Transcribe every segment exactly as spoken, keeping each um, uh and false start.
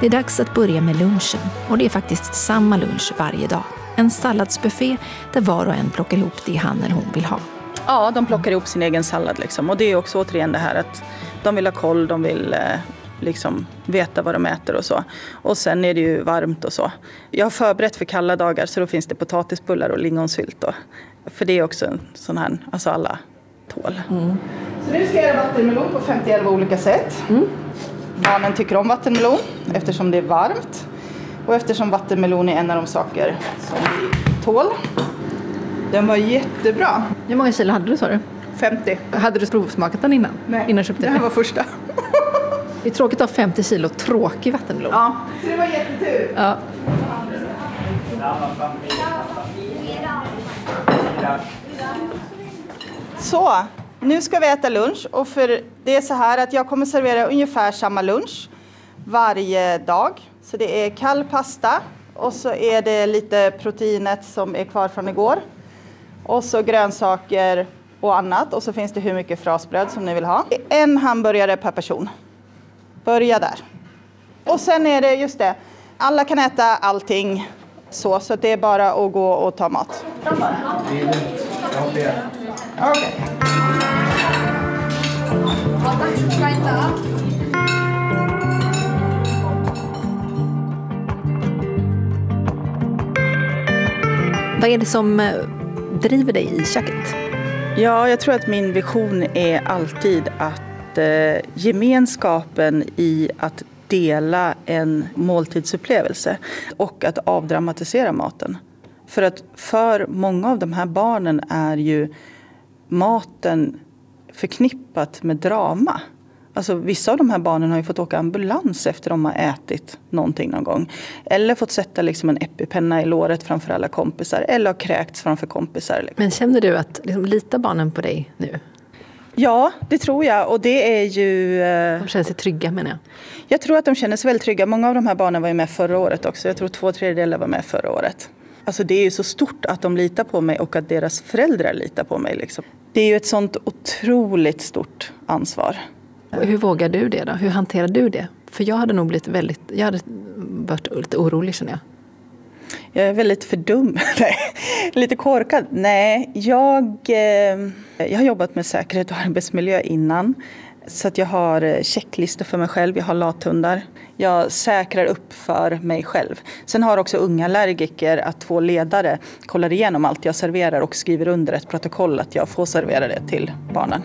Det är dags att börja med lunchen och det är faktiskt samma lunch varje dag. En salladsbuffé där var och en plockar ihop det han eller hon vill ha. Ja, de plockar ihop sin egen sallad liksom. Och det är också återigen det här att de vill ha koll, de vill eh, liksom veta vad de äter och så. Och sen är det ju varmt och så. Jag har förberett för kalla dagar så då finns det potatisbullar och lingonsylt då. För det är också en sån här, alltså alla tål. Mm. Så nu ska jag göra vattenmelon på femtioelva olika sätt. Mm. Barnen tycker om vattenmelon eftersom det är varmt. Och eftersom vattenmelon är en av de saker som vi tål. Den var jättebra. Hur många kilo hade du, sa du? femtio. Hade du provsmakat den innan? Nej, innan köpte det här var första. Det är tråkigt att ha femtio kilo tråkig vattenmelon. Ja, så det var jättetur. Ja. Så, nu ska vi äta lunch. Och för det är så här att jag kommer servera ungefär samma lunch varje dag. Så det är kall pasta och så är det lite proteinet som är kvar från igår. Och så grönsaker och annat. Och så finns det hur mycket frasbröd som ni vill ha. En hamburgare per person. Börja där. Och sen är det just det. Alla kan äta allting så. Så det är bara att gå och ta mat. Okej. Vad är det som driver dig i köket? Ja, jag tror att min vision är alltid att eh, gemenskapen i att dela en måltidsupplevelse och att avdramatisera maten. För att för många av de här barnen är ju maten förknippat med drama. Alltså vissa av de här barnen har ju fått åka ambulans efter de har ätit någonting någon gång. Eller fått sätta liksom en epipenna i låret framför alla kompisar. Eller har kräkts framför kompisar. Men känner du att liksom, litar barnen på dig nu? Ja, det tror jag. Och det är ju... De känner sig trygga, menar jag. Jag tror att de känner sig väldigt trygga. Många av de här barnen var ju med förra året också. Jag tror två tredjedelar var med förra året. Alltså det är ju så stort att de litar på mig och att deras föräldrar litar på mig. Liksom. Det är ju ett sånt otroligt stort ansvar. Hur vågar du det då? Hur hanterar du det? För jag hade nog blivit väldigt, jag hade varit lite orolig, känner jag. Jag är väldigt för dum. Lite korkad. Nej, jag, eh, jag har jobbat med säkerhet och arbetsmiljö innan. Så att jag har checklistor för mig själv. Jag har lathundar. Jag säkrar upp för mig själv. Sen har också unga allergiker att två ledare kollar igenom allt jag serverar och skriver under ett protokoll att jag får servera det till barnen.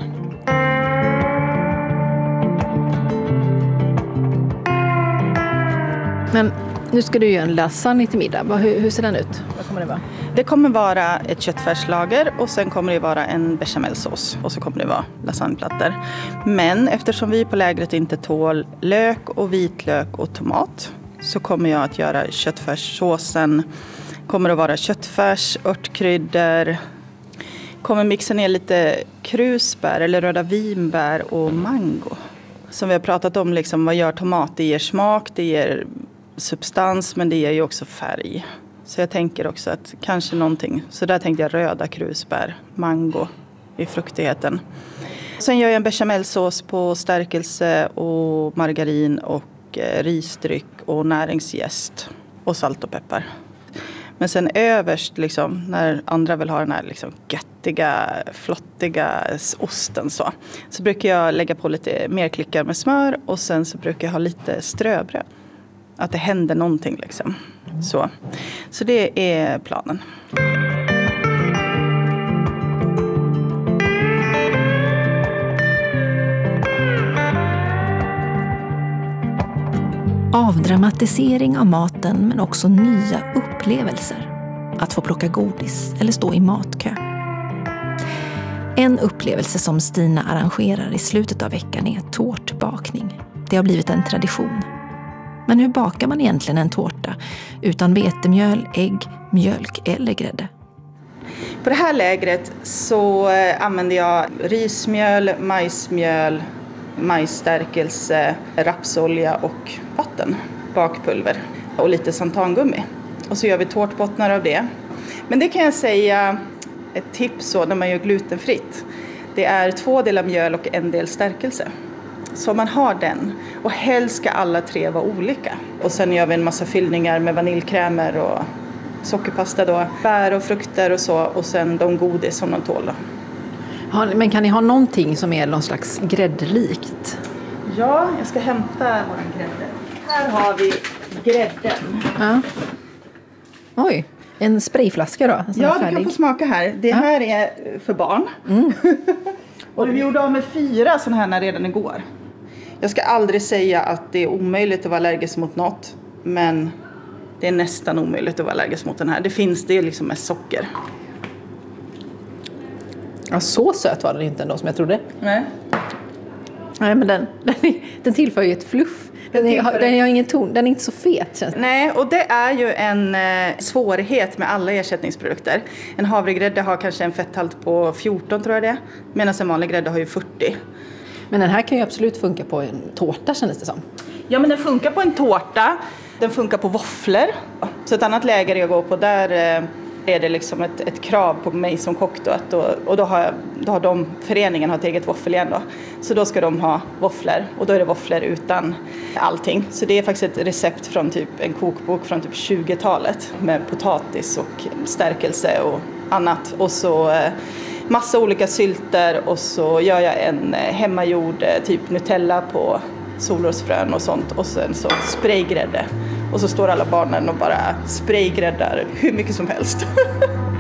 Men nu ska du göra en lasagne till middag. Hur, hur ser den ut? Vad kommer det vara? Det kommer vara ett köttfärslager och sen kommer det vara en bechamelsås. Och så kommer det vara lasagneplattor. Men eftersom vi på lägret inte tål lök och vitlök och tomat så kommer jag att göra köttfärssåsen. Kommer att vara köttfärs, örtkryddor. Kommer mixa ner lite krusbär eller röda vinbär och mango. Som vi har pratat om, liksom, vad gör tomat? Det ger smak, det ger substans, men det ger ju också färg. Så jag tänker också att kanske någonting, så där tänkte jag röda krusbär, mango i fruktigheten. Sen gör jag en bechamelsås på stärkelse och margarin och eh, risdryck och näringsjäst och salt och peppar. Men sen överst, liksom, när andra vill ha den här liksom, göttiga, flottiga osten så, så brukar jag lägga på lite mer klickar med smör och sen så brukar jag ha lite ströbröd. Att det händer någonting liksom. Så, så det är planen. Avdramatisering av maten men också nya upplevelser. Att få plocka godis eller stå i matkö. En upplevelse som Stina arrangerar i slutet av veckan är tårtbakning. Det har blivit en tradition. Men hur bakar man egentligen en tårta utan vetemjöl, ägg, mjölk eller grädde? På det här lägret så använder jag rismjöl, majsmjöl, majsstärkelse, rapsolja och vatten, bakpulver och lite santangummi. Och så gör vi tårtbottnar av det. Men det kan jag säga, ett tips så när man gör glutenfritt. Det är två delar mjöl och en del stärkelse. Så man har den. Och helst ska alla tre vara olika. Och sen gör vi en massa fyllningar med vaniljkrämer och sockerpasta då. Bär och frukter och så. Och sen de godis som de tål då. Ja, men kan ni ha någonting som är någon slags gräddlikt? Ja, jag ska hämta våran grädde. Här har vi grädden. Ja. Oj, en sprayflaska då? Ja, du kan få smaka här. Det ja. här är för barn. Mm. Och vi gjorde av med fyra sådana här redan igår. Jag ska aldrig säga att det är omöjligt att vara allergisk mot något. Men det är nästan omöjligt att vara allergisk mot den här. Det finns det liksom med socker. Ja, så söt var den inte ändå som jag trodde. Nej. Nej, men den, den, den tillför ju ett fluff. Den, är, den har ingen ton, den är inte så fet. Känns det. Nej, och det är ju en eh, svårighet med alla ersättningsprodukter. En havregrädde har kanske en fetthalt på fjorton tror jag det. Medan en vanlig grädde har ju fyrtio. Men den här kan ju absolut funka på en tårta känns det som. Ja, men den funkar på en tårta. Den funkar på våfflor. Så ett annat läger jag går på där... Eh, är det liksom ett, ett krav på mig som kock då, att då, och då har, jag, då har de, föreningen har ett eget våffel igen då. Så då ska de ha våfflor och då är det våfflor utan allting. Så det är faktiskt ett recept från typ en kokbok från typ tjugotalet med potatis och stärkelse och annat. Och så eh, massa olika sylter och så gör jag en eh, hemmagjord eh, typ Nutella på solrosfrön och sånt och sen så spraygrädde. Och så står alla barnen och bara spraygräddar hur mycket som helst.